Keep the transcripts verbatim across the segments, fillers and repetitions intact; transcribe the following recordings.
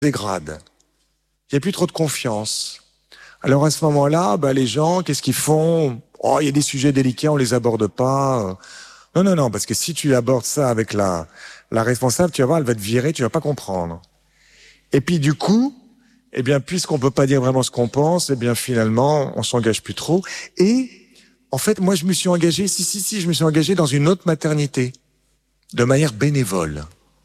dégrade. Il n'y a plus trop de confiance. Alors à ce moment-là, bah, les gens, qu'est-ce qu'ils font? Oh, il y a des sujets délicats, on les aborde pas. Non, non, non, parce que si tu abordes ça avec la, la responsable, tu vas voir, elle va te virer, tu vas pas comprendre. Et puis du coup, eh bien, puisqu'on peut pas dire vraiment ce qu'on pense, eh bien finalement, on s'engage plus trop. Et en fait, moi, je me suis engagé, si, si, si, je me suis engagé dans une autre maternité, de manière bénévole.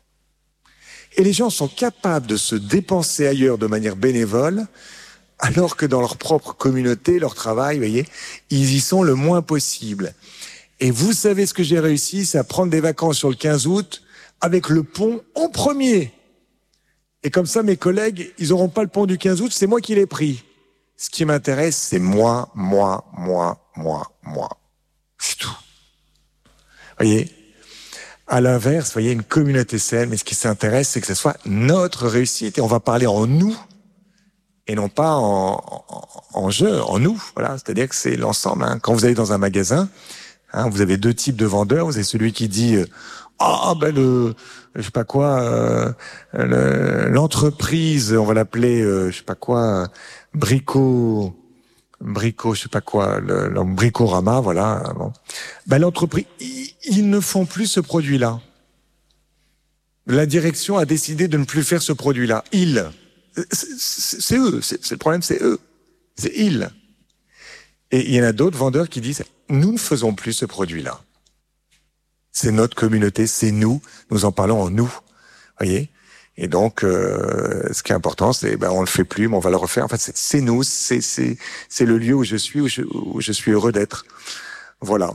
Et les gens sont capables de se dépenser ailleurs de manière bénévole, alors que dans leur propre communauté, leur travail, vous voyez, ils y sont le moins possible. Et vous savez ce que j'ai réussi, c'est à prendre des vacances sur le quinze août avec le pont en premier. Et comme ça, mes collègues, ils n'auront pas le pont du quinze août, c'est moi qui l'ai pris. Ce qui m'intéresse, c'est moi, moi, moi, moi, moi. C'est tout. Vous voyez ? À l'inverse, vous voyez, une communauté saine, mais ce qui s'intéresse, c'est que ce soit notre réussite. Et on va parler en nous, et non pas en, en, en jeu, en nous. Voilà, c'est-à-dire que c'est l'ensemble. Hein. Quand vous allez dans un magasin, hein, vous avez deux types de vendeurs. Vous avez celui qui dit ah euh, oh, ben le je sais pas quoi euh, le, l'entreprise, on va l'appeler euh, je sais pas quoi Brico Brico je sais pas quoi le, le Bricorama, voilà. Bon. Ben l'entreprise, ils, ils ne font plus ce produit-là. La direction a décidé de ne plus faire ce produit-là. Ils, c'est, c'est, c'est eux. C'est, c'est le problème, c'est eux. C'est ils. Et il y en a d'autres vendeurs qui disent nous ne faisons plus ce produit-là. C'est notre communauté, c'est nous. Nous en parlons en nous. Voyez. Et donc, euh, ce qui est important, c'est ben on le fait plus, mais on va le refaire. En fait, c'est, c'est nous, c'est c'est c'est le lieu où je suis, où je, où je suis heureux d'être. Voilà.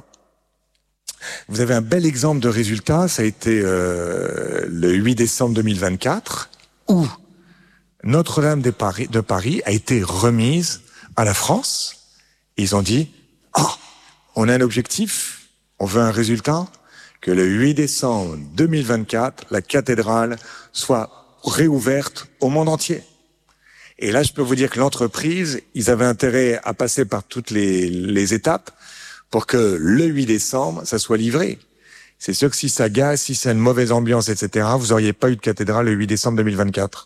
Vous avez un bel exemple de résultat. Ça a été euh, le huit décembre deux mille vingt-quatre, où Notre-Dame de Paris, de Paris a été remise à la France. Ils ont dit ah, oh, on a un objectif, on veut un résultat. Que le huit décembre deux mille vingt-quatre, la cathédrale soit réouverte au monde entier. Et là, je peux vous dire que l'entreprise, ils avaient intérêt à passer par toutes les, les étapes pour que le huit décembre, ça soit livré. C'est sûr que si ça gâche, si c'est une mauvaise ambiance, et cetera, vous n'auriez pas eu de cathédrale le huit décembre deux mille vingt-quatre.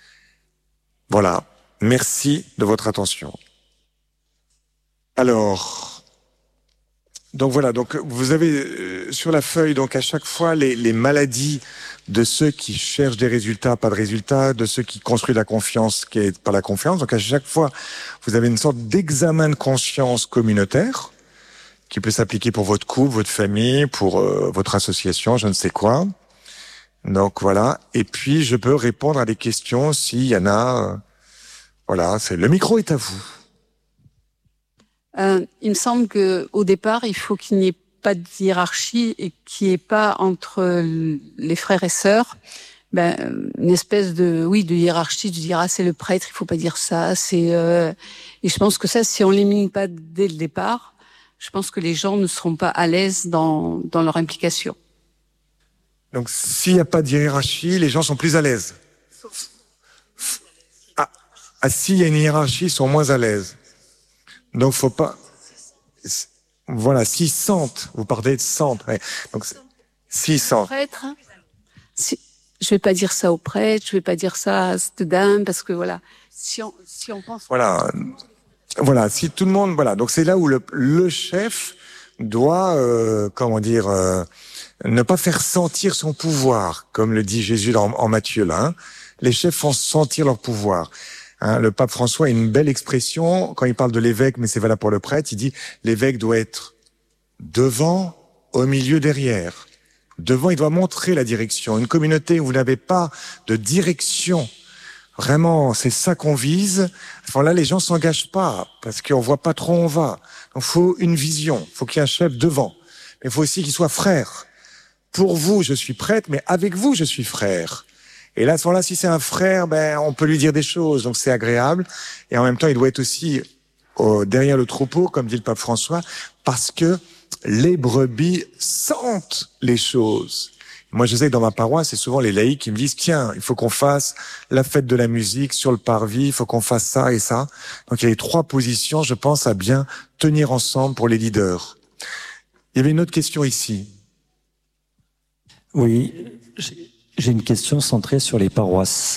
Voilà. Merci de votre attention. Alors... Donc voilà, donc vous avez euh, sur la feuille donc à chaque fois les, les maladies de ceux qui cherchent des résultats, pas de résultats, de ceux qui construisent la confiance, qui est pas la confiance. Donc à chaque fois, vous avez une sorte d'examen de conscience communautaire qui peut s'appliquer pour votre couple, votre famille, pour euh, votre association, je ne sais quoi. Donc voilà. Et puis je peux répondre à des questions s'il y en a. Euh, voilà, c'est le micro est à vous. Euh, il me semble que au départ, il faut qu'il n'y ait pas de hiérarchie et qu'il n'y ait pas entre les frères et sœurs ben, une espèce de oui de hiérarchie, de dire ah c'est le prêtre, il faut pas dire ça. C'est euh... et je pense que ça, si on l'élimine pas dès le départ, je pense que les gens ne seront pas à l'aise dans dans leur implication. Donc s'il n'y a pas de hiérarchie, les gens sont plus à l'aise. Ah, ah s'il y a une hiérarchie, ils sont moins à l'aise. Donc, faut pas, voilà, s'ils sentent, vous parlez de sentent, ouais. Donc, s'ils sentent. Prêtre, si, je vais pas dire ça au prêtre, je vais pas dire ça à cette dame, parce que voilà, si on, si on pense. Voilà. Voilà, si tout le monde, voilà. Donc, c'est là où le, le chef doit, euh, comment dire, euh, ne pas faire sentir son pouvoir, comme le dit Jésus en, en Matthieu, là, hein. Les chefs font sentir leur pouvoir. Hein, le pape François a une belle expression quand il parle de l'évêque, mais c'est valable pour le prêtre. Il dit l'évêque doit être devant, au milieu, derrière. Devant, il doit montrer la direction. Une communauté où vous n'avez pas de direction, vraiment, c'est ça qu'on vise. Enfin là, les gens s'engagent pas parce qu'on voit pas trop où on va. Donc, faut une vision. Faut qu'il y ait un chef devant, mais il faut aussi qu'il soit frère. Pour vous, je suis prêtre, mais avec vous, je suis frère. Et là, à ce moment-là, si c'est un frère, ben, on peut lui dire des choses, donc c'est agréable. Et en même temps, il doit être aussi euh, derrière le troupeau, comme dit le pape François, parce que les brebis sentent les choses. Moi, je sais que dans ma paroisse, c'est souvent les laïcs qui me disent, tiens, il faut qu'on fasse la fête de la musique sur le parvis, il faut qu'on fasse ça et ça. Donc, il y a les trois positions, je pense, à bien tenir ensemble pour les leaders. Il y avait une autre question ici. Oui, j'ai... J'ai une question centrée sur les paroisses.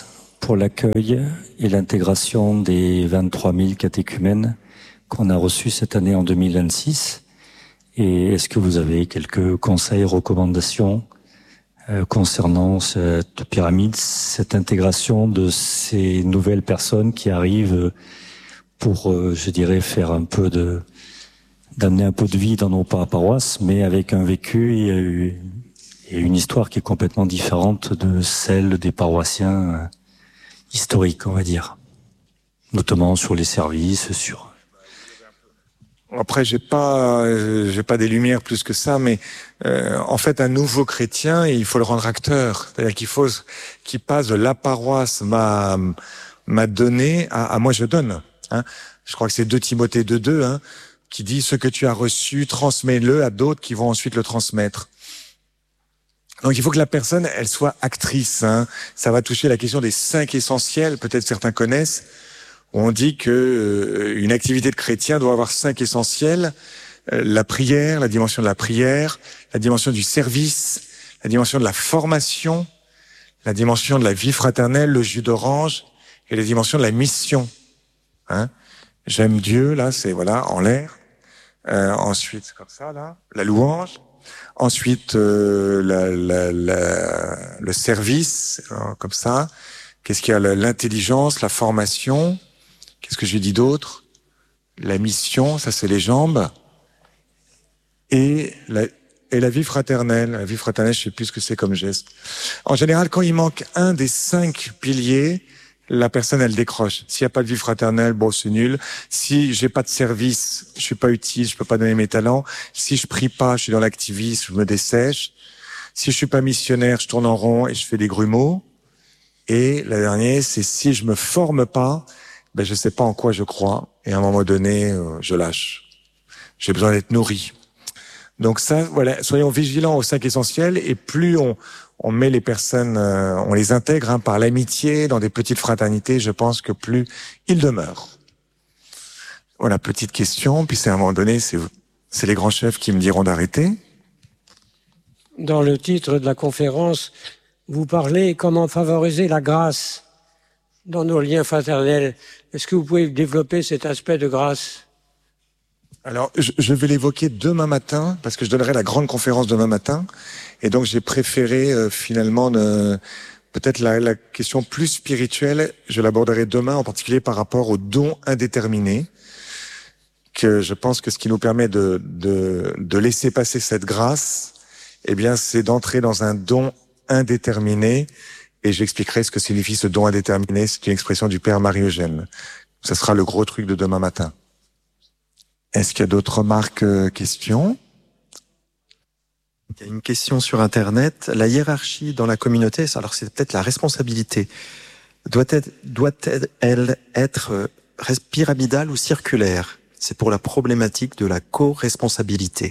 pour l'accueil et l'intégration des vingt-trois mille catéchumènes qu'on a reçus cette année en deux mille vingt-six. Et est-ce que vous avez quelques conseils, recommandations euh, concernant cette pyramide, cette intégration de ces nouvelles personnes qui arrivent pour, euh, je dirais, faire un peu de, d'amener un peu de vie dans nos paroisses, mais avec un vécu et, et une histoire qui est complètement différente de celle des paroissiens euh, historiques, on va dire, notamment sur les services, sur. Après, j'ai pas, euh, j'ai pas des lumières plus que ça, mais euh, en fait, un nouveau chrétien, il faut le rendre acteur. C'est-à-dire qu'il faut qu'il passe de la paroisse m'a m'a donné à, à moi je donne. Hein. Je crois que c'est deux Timothée deux deux hein, qui dit ce que tu as reçu, transmets-le à d'autres qui vont ensuite le transmettre. Donc il faut que la personne, elle soit actrice. Hein. Ça va toucher la question des cinq essentiels. Peut-être certains connaissent. On dit que euh, une activité de chrétien doit avoir cinq essentiels. Euh, la prière, la dimension de la prière, la dimension du service, la dimension de la formation, la dimension de la vie fraternelle, le jus d'orange, et la dimension de la mission. Hein. J'aime Dieu, là, c'est voilà, en l'air. Euh, ensuite, comme ça, là, la louange. Ensuite, euh, la, la, la, le service, euh, comme ça. Qu'est-ce qu'il y a? L'intelligence, la formation. Qu'est-ce que j'ai dit d'autre? La mission, ça c'est les jambes. Et la, et la vie fraternelle. La vie fraternelle, je sais plus ce que c'est comme geste. En général, quand il manque un des cinq piliers, la personne, elle décroche. S'il n'y a pas de vie fraternelle, bon, c'est nul. Si j'ai pas de service, je suis pas utile, je peux pas donner mes talents. Si je prie pas, je suis dans l'activisme, je me dessèche. Si je suis pas missionnaire, je tourne en rond et je fais des grumeaux. Et la dernière, c'est si je me forme pas, ben je sais pas en quoi je crois. Et à un moment donné, euh, je lâche. J'ai besoin d'être nourri. Donc ça, voilà, soyons vigilants aux cinq essentiels. Et plus on on met les personnes, euh, on les intègre hein, par l'amitié dans des petites fraternités, je pense que plus ils demeurent. Voilà, petite question. Puis c'est à un moment donné, c'est c'est les grands chefs qui me diront d'arrêter. Dans le titre de la conférence, vous parlez comment favoriser la grâce dans nos liens fraternels. Est-ce que vous pouvez développer cet aspect de grâce? Alors, je, je vais l'évoquer demain matin, parce que je donnerai la grande conférence demain matin. Et donc, j'ai préféré euh, finalement ne, peut-être la, la question plus spirituelle, je l'aborderai demain, en particulier par rapport au don indéterminé, que je pense que ce qui nous permet de, de, de laisser passer cette grâce, eh bien, c'est d'entrer dans un don indéterminé. Et j'expliquerai ce que signifie ce don indéterminé. C'est une expression du Père Marie-Eugène. Ce sera le gros truc de demain matin. Est-ce qu'il y a d'autres remarques, euh, questions? Il y a une question sur Internet. La hiérarchie dans la communauté, alors c'est peut-être la responsabilité, doit-elle doit-elle être pyramidale ou circulaire? C'est pour la problématique de la co-responsabilité.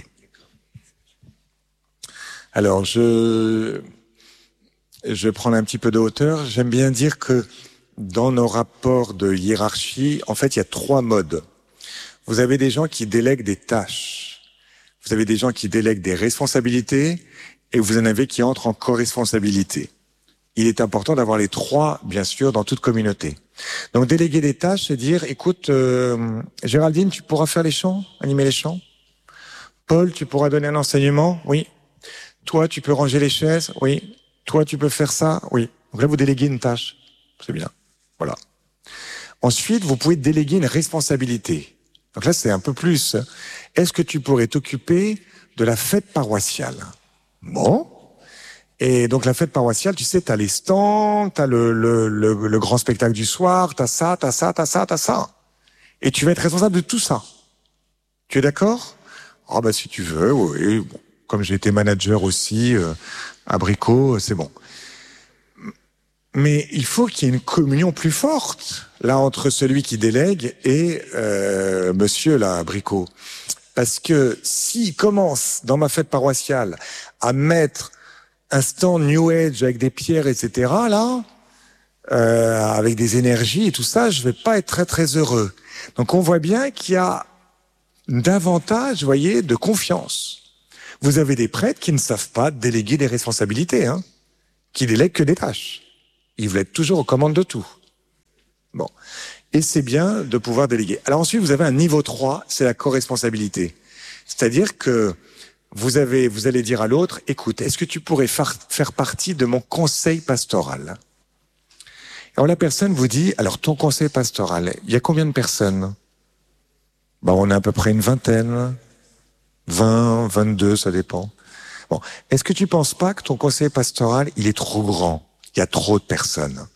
Alors, je, je vais prendre un petit peu de hauteur. J'aime bien dire que dans nos rapports de hiérarchie, en fait, il y a trois modes. Vous avez des gens qui délèguent des tâches. Vous avez des gens qui délèguent des responsabilités et vous en avez qui entrent en co-responsabilité. Il est important d'avoir les trois, bien sûr, dans toute communauté. Donc, déléguer des tâches, c'est dire, écoute, euh, Géraldine, tu pourras faire les chants, animer les chants. Paul, tu pourras donner un enseignement? Oui. Toi, tu peux ranger les chaises? Oui. Toi, tu peux faire ça? Oui. Donc là, vous déléguez une tâche. C'est bien. Voilà. Ensuite, vous pouvez déléguer une responsabilité. Donc là, c'est un peu plus. Est-ce que tu pourrais t'occuper de la fête paroissiale? Bon. Et donc la fête paroissiale, tu sais, t'as les stands, t'as le, le, le, le grand spectacle du soir, t'as ça, t'as ça, t'as ça, t'as ça. Et tu vas être responsable de tout ça. Tu es d'accord? Ah bah si tu veux, oui. Bon. Comme j'ai été manager aussi euh, à Bricot, c'est bon. Mais il faut qu'il y ait une communion plus forte, là, entre celui qui délègue et euh, monsieur, là, Bricot. Parce que s'il commence, dans ma fête paroissiale, à mettre un stand New Age avec des pierres, et cetera, là, euh, avec des énergies et tout ça, je vais pas être très, très heureux. Donc, on voit bien qu'il y a davantage, vous voyez, de confiance. Vous avez des prêtres qui ne savent pas déléguer des responsabilités, hein, qui délèguent que des tâches. Ils veulent être toujours aux commandes de tout. Bon. Et c'est bien de pouvoir déléguer. Alors ensuite, vous avez un niveau trois, c'est la co-responsabilité. C'est-à-dire que vous avez, vous allez dire à l'autre, écoute, est-ce que tu pourrais faire, faire partie de mon conseil pastoral? Alors la personne vous dit, alors ton conseil pastoral, il y a combien de personnes? Ben, on a à peu près une vingtaine, vingt, vingt-deux, ça dépend. Bon, est-ce que tu penses pas que ton conseil pastoral, il est trop grand? Il y a trop de personnes.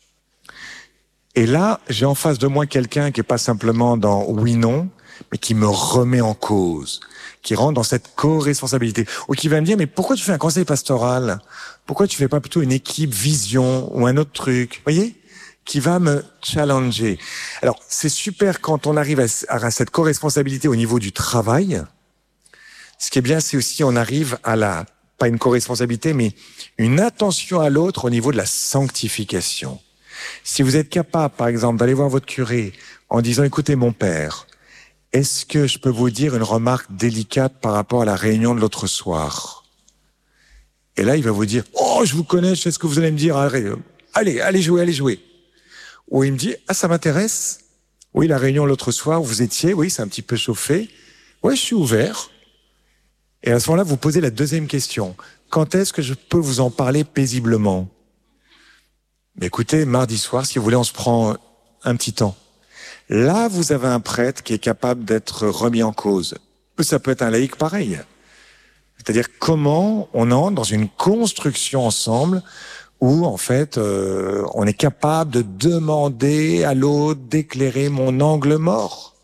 Et là, j'ai en face de moi quelqu'un qui est pas simplement dans oui-non, mais qui me remet en cause, qui rentre dans cette co-responsabilité, ou qui va me dire, mais pourquoi tu fais un conseil pastoral? Pourquoi tu fais pas plutôt une équipe vision ou un autre truc? Vous voyez? Qui va me challenger. Alors, c'est super quand on arrive à, à cette co-responsabilité au niveau du travail. Ce qui est bien, c'est aussi on arrive à la, pas une co-responsabilité, mais une attention à l'autre au niveau de la sanctification. Si vous êtes capable, par exemple, d'aller voir votre curé en disant, écoutez, mon père, est-ce que je peux vous dire une remarque délicate par rapport à la réunion de l'autre soir? Et là, il va vous dire, oh, je vous connais, je sais ce que vous allez me dire, allez, allez jouer, allez jouer. Ou il me dit, ah, ça m'intéresse. Oui, la réunion l'autre soir où vous étiez, oui, c'est un petit peu chauffé. Oui, je suis ouvert. Et à ce moment-là, vous posez la deuxième question. Quand est-ce que je peux vous en parler paisiblement? Mais écoutez, mardi soir, si vous voulez, on se prend un petit temps. Là, vous avez un prêtre qui est capable d'être remis en cause. Ça peut être un laïc pareil. C'est-à-dire comment on entre dans une construction ensemble où, en fait, euh, on est capable de demander à l'autre d'éclairer mon angle mort.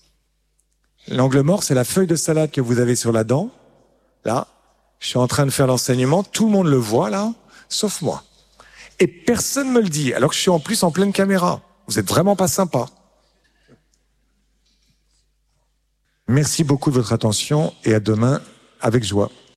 L'angle mort, c'est la feuille de salade que vous avez sur la dent. Là, je suis en train de faire l'enseignement, tout le monde le voit, là, sauf moi. Et personne me le dit, alors que je suis en plus en pleine caméra. Vous êtes vraiment pas sympa. Merci beaucoup de votre attention et à demain avec joie.